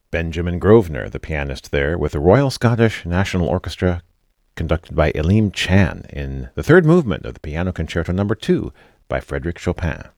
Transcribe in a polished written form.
Benjamin Grosvenor, the pianist there, with the Royal Scottish National Orchestra, conducted by Elim Chan in the third movement of the Piano Concerto No. 2 by Frédéric Chopin.